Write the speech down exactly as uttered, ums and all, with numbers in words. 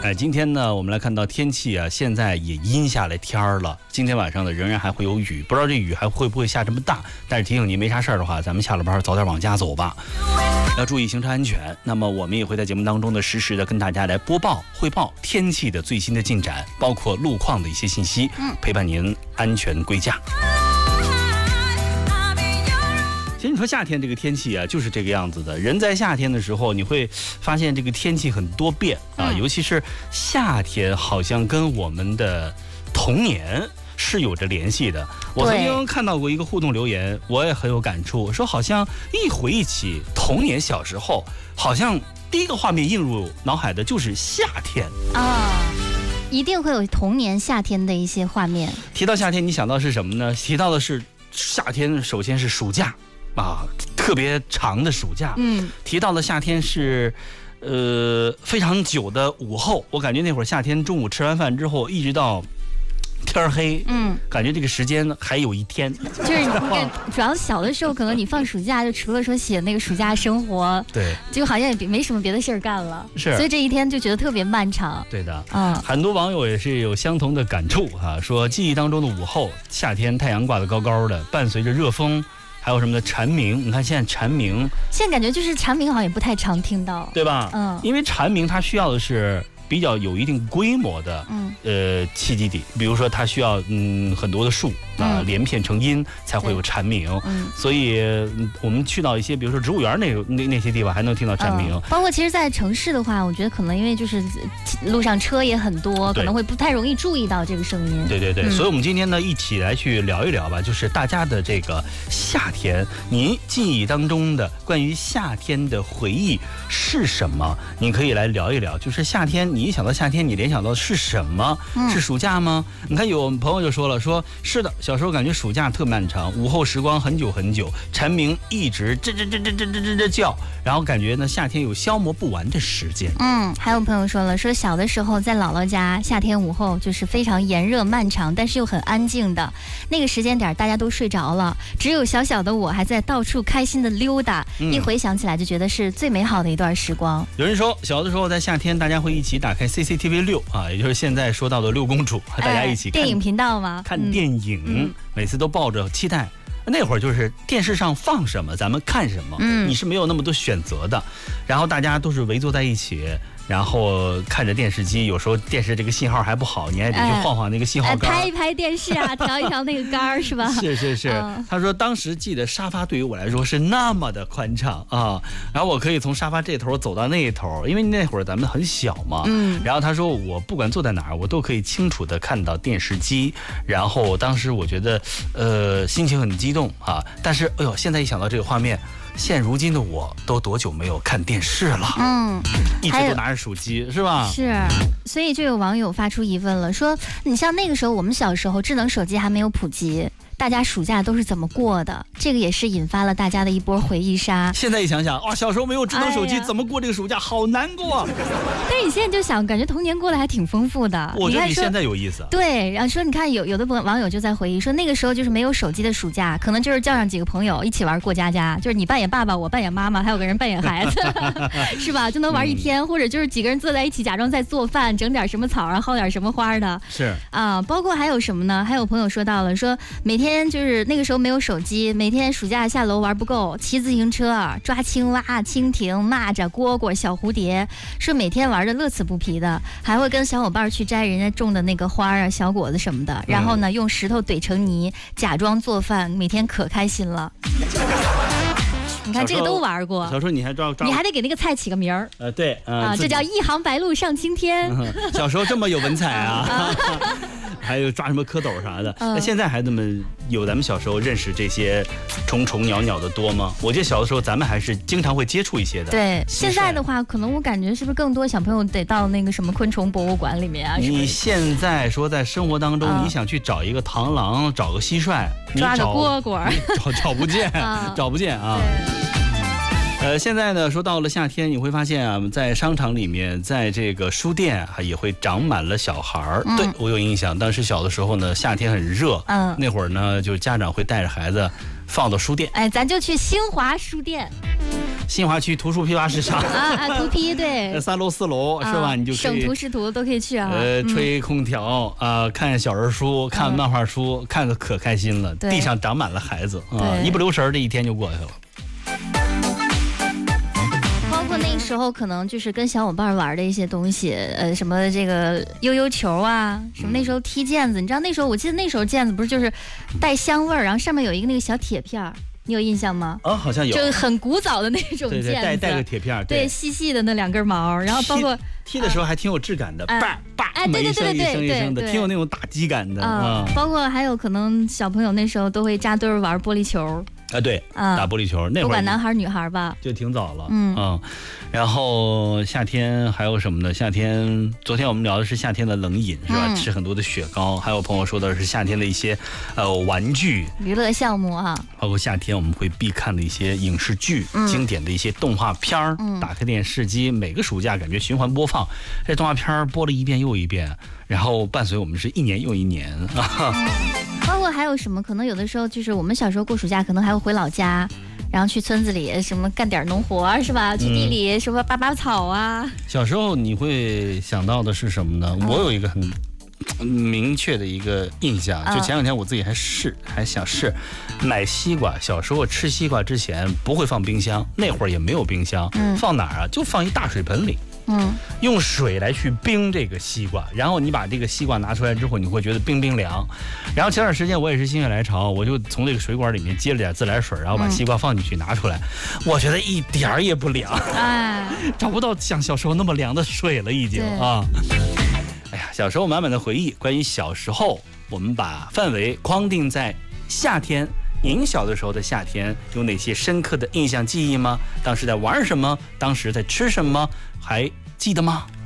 哎，今天呢，我们来看到天气啊，现在也阴下来天儿了。今天晚上呢，仍然还会有雨，不知道这雨还会不会下这么大。但是提醒您，没啥事儿的话，咱们下了班早点往家走吧，要注意行车安全。那么我们也会在节目当中呢，实时的跟大家来播报、汇报天气的最新的进展，包括路况的一些信息，陪伴您安全归家。其实你说夏天这个天气啊，就是这个样子的。人在夏天的时候，你会发现这个天气很多变啊，尤其是夏天，好像跟我们的童年是有着联系的。我曾经看到过一个互动留言，我也很有感触，说好像一回忆起童年小时候，好像第一个画面映入脑海的就是夏天啊。一定会有童年夏天的一些画面。 提到夏天，你想到是什么呢？提到的是夏天，首先是暑假。啊，特别长的暑假，嗯，提到了夏天是，呃，非常久的午后。我感觉那会儿夏天中午吃完饭之后，一直到天黑，嗯，感觉这个时间还有一天。 就是你看，主要小的时候，可能你放暑假，就除了说写那个暑假生活， 对， 就好像也没什么别的事儿干了， 是， 所以这一天就觉得特别漫长。 对的，嗯，很多网友也是有相同的感触哈、啊，说记忆当中的午后，夏天太阳挂得高高的，伴随着热风。还有什么的蝉鸣？你看现在蝉鸣， 现在感觉就是蝉鸣好像也不太常听到， 对吧？嗯，因为蝉鸣它需要的是比较有一定规模的，嗯，呃，栖基地，比如说它需要嗯很多的树啊、呃、连片成荫才会有蝉鸣，嗯，所以我们去到一些比如说植物园那那那些地方还能听到蝉鸣、嗯。 包括其实，在城市的话，我觉得可能因为就是路上车也很多，可能会不太容易注意到这个声音。 对对对，嗯、所以我们今天呢一起来去聊一聊吧，就是大家的这个夏天，您记忆当中的关于夏天的回忆是什么？您可以来聊一聊，就是夏天。你一想到夏天，你联想到的是什么？嗯、是暑假吗？你看有朋友就说了，说是的，小时候感觉暑假特漫长，午后时光很久很久，蝉鸣一直吱吱吱吱吱吱吱吱叫，然后感觉呢夏天有消磨不完的时间。 嗯，还有朋友说了，说小的时候在姥姥家，夏天午后就是非常炎热漫长，但是又很安静的那个时间点，大家都睡着了，只有小小的我还在到处开心的溜达。嗯、一回想起来就觉得是最美好的一段时光。 有人说，小的时候在夏天，大家会一起打开 C C T V 六啊，也就是现在说到的六公主，大家一起看、 哎、电影频道吗？ 看电影、嗯，每次都抱着期待。那会儿就是电视上放什么，咱们看什么，嗯，你是没有那么多选择的。然后大家都是围坐在一起，然后看着电视机，有时候电视这个信号还不好，你还得去晃晃那个信号杆、 哎哎，拍一拍电视啊，调一调那个杆儿，是吧？ 是是是、嗯。他说当时记得沙发对于我来说是那么的宽敞啊，然后我可以从沙发这头走到那头，因为那会儿咱们很小嘛。嗯。然后他说我不管坐在哪儿，我都可以清楚的看到电视机。然后当时我觉得，呃，心情很激动啊。但是哎呦，现在一想到这个画面。现如今的我都多久没有看电视了？嗯，一直都拿着手机，是吧？ 是，所以就有网友发出疑问了，说你像那个时候我们小时候智能手机还没有普及，大家暑假都是怎么过的？这个也是引发了大家的一波回忆杀。 现在一想想，哇，小时候没有智能手机、哎、怎么过这个暑假，好难过。 但是你现在就想，感觉童年过得还挺丰富的。 我觉得比现在有意思。 对，然后说你看有有的网友就在回忆说，那个时候就是没有手机的暑假，可能就是叫上几个朋友一起玩过家家，就是你扮演爸爸，我扮演妈妈，还有个人扮演孩子，是吧？就能玩一天、嗯，或者就是几个人坐在一起假装在做饭，整点什么草啊，薅点什么花的。 是啊，包括还有什么呢？还有朋友说到了，说每天。就是那个时候没有手机，每天暑假下楼玩不够，骑自行车抓青蛙、蜻蜓、蚂蚱、蝈蝈、小蝴蝶，说每天玩的乐此不疲的，还会跟小伙伴去摘人家种的那个花啊、小果子什么的，然后呢用石头怼成泥，假装做饭，每天可开心了。你看这个都玩过。 小时候你还抓抓， 你还得给那个菜起个名儿。 呃，对，呃、 啊，这叫一行白鹭上青天。 嗯、小时候这么有文采啊！还有抓什么蝌蚪啥的。那、嗯、现在孩子们有咱们小时候认识这些虫虫鸟鸟的多吗？我觉得小的时候咱们还是经常会接触一些的。 对，现在的话，可能我感觉是不是更多小朋友得到那个什么昆虫博物馆里面啊？ 你现在说在生活当中，嗯、你想去找一个螳螂，找个蟋蟀， 抓个蝈蝈， 找找不见，嗯、找不见啊。呃，现在呢，说到了夏天，你会发现啊，在商场里面，在这个书店啊，也会长满了小孩儿。嗯、对我有印象，当时小的时候呢，夏天很热，嗯，那会儿呢，就家长会带着孩子放到书店。 哎，咱就去新华书店。 新华区图书批发市场啊啊，图批对， 三楼四楼是吧？你就可以省图识图都可以去啊。 呃，吹空调啊，看小人书，看漫画书，看得可开心了。地上长满了孩子啊，一不留神这一天就过去了。 那时候可能就是跟小伙伴玩的一些东西，呃，什么这个悠悠球啊，什么那时候踢毽子，你知道那时候我记得那时候毽子不是就是带香味儿，然后上面有一个那个小铁片儿，你有印象吗？ 啊，好像有， 就很古早的那种毽子， 对对，带带个铁片， 对，细细的那两根毛，然后包括踢的时候还挺有质感的，叭叭， 哎，对对对对对对对，挺有那种打击感的啊。包括还有可能小朋友那时候都会扎堆儿玩玻璃球。 啊，对，打玻璃球，那会儿不管男孩女孩吧， 就挺早了，嗯啊。然后夏天还有什么呢？夏天，昨天我们聊的是夏天的冷饮，是吧？嗯、吃很多的雪糕，还有朋友说的是夏天的一些呃玩具、 娱乐项目啊， 包括夏天我们会必看的一些影视剧、嗯、经典的一些动画片儿。嗯、打开电视机，每个暑假感觉循环播放，这动画片儿播了一遍又一遍，然后伴随我们是一年又一年啊。 嗯包括还有什么？可能有的时候就是我们小时候过暑假，可能还会回老家，然后去村子里什么干点农活是吧？去地里什么拔拔草啊。 嗯、小时候你会想到的是什么呢？嗯、我有一个很明确的一个印象，就前两天我自己还试，还想试买西瓜。小时候吃西瓜之前不会放冰箱，那会儿也没有冰箱，嗯、放哪儿啊？就放一大水盆里。嗯，用水来去冰这个西瓜，然后你把这个西瓜拿出来之后，你会觉得冰冰凉。然后前段时间我也是心血来潮，我就从这个水管里面接了点自来水，然后把西瓜放进去拿出来，嗯、我觉得一点儿也不凉，哎，找不到像小时候那么凉的水了，已经啊。哎呀，小时候满满的回忆。关于小时候，我们把范围框定在夏天。您小的时候的夏天有哪些深刻的印象记忆吗？当时在玩什么？当时在吃什么？还记得吗？